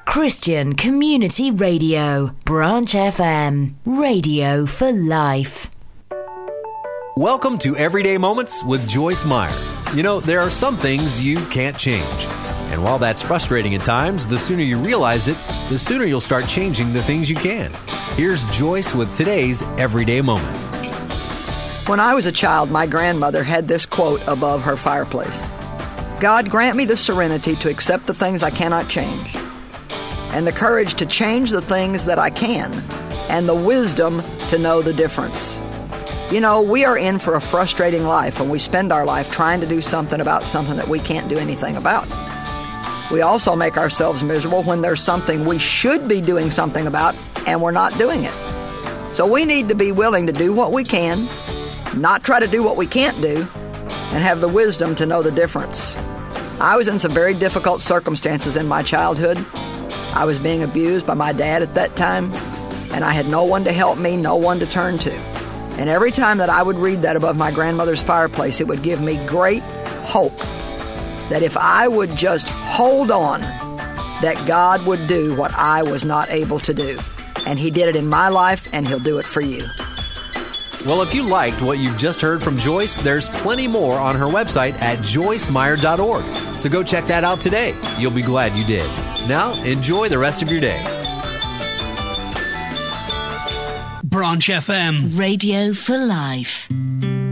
Christian Community Radio, Branch FM, radio for life. Welcome to Everyday Moments with Joyce Meyer. You know, there are some things you can't change. And while that's frustrating at times, the sooner you realize it, the sooner you'll start changing the things you can. Here's Joyce with today's Everyday Moment. When I was a child, my grandmother had this quote above her fireplace. God, grant me the serenity to accept the things I cannot change, and the courage to change the things that I can, and the wisdom to know the difference. You know, we are in for a frustrating life when we spend our life trying to do something about something that we can't do anything about. We also make ourselves miserable when there's something we should be doing something about and we're not doing it. So we need to be willing to do what we can, not try to do what we can't do, and have the wisdom to know the difference. I was in some very difficult circumstances in my childhood. I was being abused by my dad at that time, and I had no one to help me, no one to turn to. And every time that I would read that above my grandmother's fireplace, it would give me great hope that if I would just hold on, that God would do what I was not able to do. And He did it in my life, and He'll do it for you. Well, if you liked what you've just heard from Joyce, there's plenty more on her website at joycemeyer.org. So go check that out today. You'll be glad you did. Now, enjoy the rest of your day. Branch FM. Radio for life.